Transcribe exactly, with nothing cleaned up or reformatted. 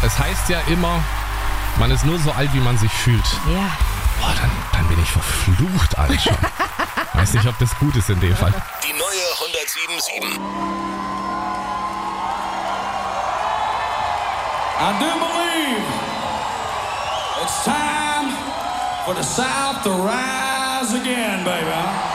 Es heißt ja immer, man ist nur so alt, wie man sich fühlt. Ja. Boah, dann, dann bin ich verflucht alt schon. Weiß nicht, ob das gut ist in dem Fall. Die neue hundertsieben Komma sieben. I do believe it's time for the South to rise again, baby.